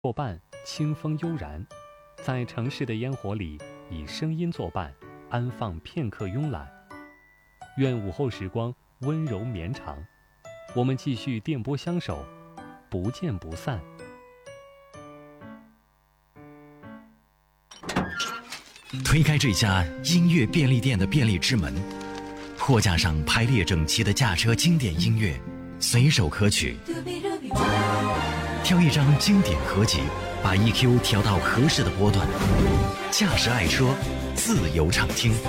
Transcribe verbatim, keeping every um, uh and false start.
作伴，清风悠然，在城市的烟火里，以声音作伴，安放片刻慵懒。愿午后时光温柔绵长，我们继续电波相守，不见不散。 推开这家音乐便利店的便利之门，货架上排列整齐的驾车经典音乐，随手可取。挑一张经典合集，把 E Q 调到合适的波段，驾驶爱车，自由畅听。